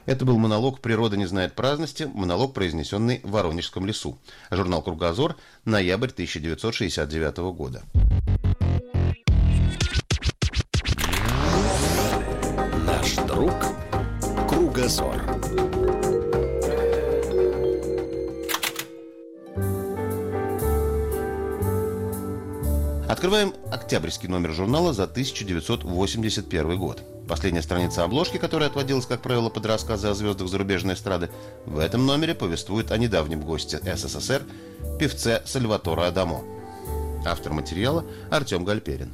Это был монолог «Природа не знает праздности», монолог, произнесенный в Воронежском лесу. Журнал «Кругозор», ноябрь 1969 года. Наш друг Кругозор. Открываем октябрьский номер журнала за 1981 год. Последняя страница обложки, которая отводилась, как правило, под рассказы о звездах зарубежной эстрады, в этом номере повествует о недавнем госте СССР, певце Сальваторе Адамо. Автор материала Артем Гальперин.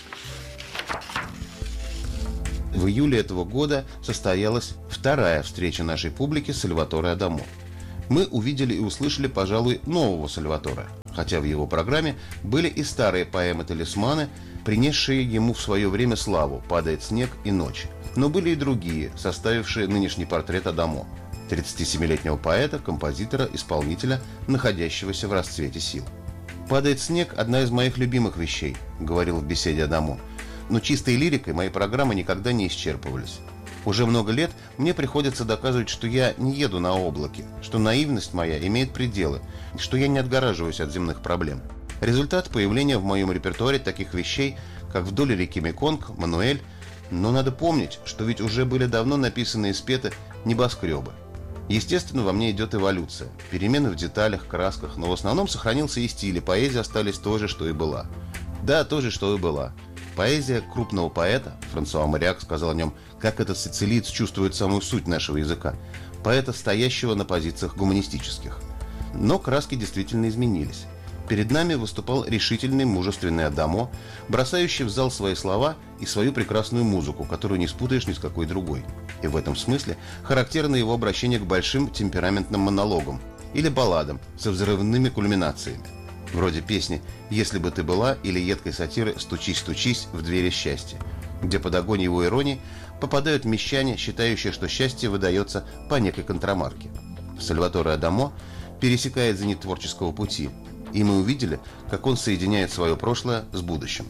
В июле этого года состоялась вторая встреча нашей публики с Сальваторе Адамо. Мы увидели и услышали, пожалуй, нового Сальваторе, хотя в его программе были и старые поэмы-талисманы, принесшие ему в свое время славу «Падает снег» и «Ночь». Но были и другие, составившие нынешний портрет Адамо, 37-летнего поэта, композитора, исполнителя, находящегося в расцвете сил. «Падает снег» – одна из моих любимых вещей, говорил в беседе Адамо. Но чистой лирикой мои программы никогда не исчерпывались. Уже много лет мне приходится доказывать, что я не еду на облаке, что наивность моя имеет пределы, что я не отгораживаюсь от земных проблем. Результат появления в моем репертуаре таких вещей, как «Вдоль реки Меконг», «Мануэль». Но надо помнить, что ведь уже были давно написаны и спеты небоскребы. Естественно, во мне идет эволюция, перемены в деталях, красках, но в основном сохранился и стиль, и поэзия остались той же, что и была. Да, той же, что и была. Поэзия крупного поэта, Франсуа Мариак сказал о нем, как этот сицилиец чувствует самую суть нашего языка, поэта, стоящего на позициях гуманистических. Но краски действительно изменились. Перед нами выступал решительный, мужественный Адамо, бросающий в зал свои слова и свою прекрасную музыку, которую не спутаешь ни с какой другой. И в этом смысле характерно его обращение к большим темпераментным монологам или балладам со взрывными кульминациями. Вроде песни «Если бы ты была» или едкой сатиры «Стучись, стучись в двери счастья», где под огонь его иронии попадают мещане, считающие, что счастье выдается по некой контрамарке. Сальваторе Адамо пересекает зенит творческого пути, и мы увидели, как он соединяет свое прошлое с будущим.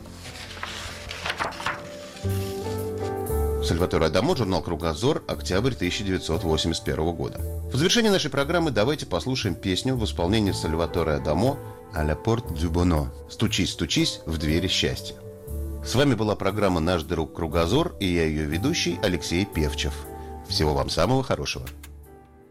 Сальваторе Адамо, журнал «Кругозор», октябрь 1981 года. В завершении нашей программы давайте послушаем песню в исполнении Сальваторе Адамо «À la porte du bonheur» «Стучись, стучись в двери счастья». С вами была программа «Наш друг Кругозор» и я ее ведущий Алексей Певчев. Всего вам самого хорошего.